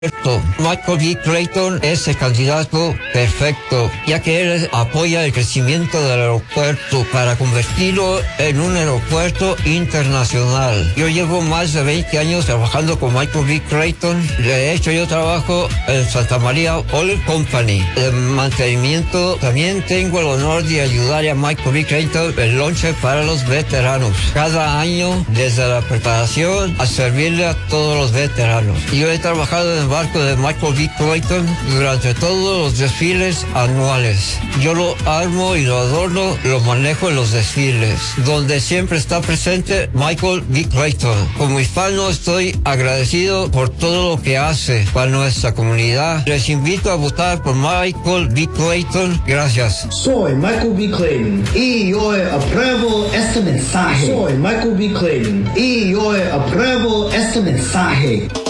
Michael B. Clayton es el candidato perfecto, ya que él apoya el crecimiento del aeropuerto para convertirlo en un aeropuerto internacional. Yo llevo más de 20 años trabajando con Michael B. Clayton. De hecho, yo trabajo en Santa María Oil Company de mantenimiento. También tengo el honor de ayudar a Michael B. Clayton el lonche para los veteranos. Cada año, desde la preparación a servirle a todos los veteranos. Yo he trabajado en el barco de Michael B. Clayton durante todos los desfiles anuales. Yo lo armo y lo adorno, lo manejo en los desfiles, donde siempre está presente Michael B. Clayton. Como hispano estoy agradecido por todo lo que hace para nuestra comunidad. Les invito a votar por Michael B. Clayton. Gracias. Soy Michael B. Clayton y yo apruebo este mensaje. Soy Michael B. Clayton y yo apruebo este mensaje.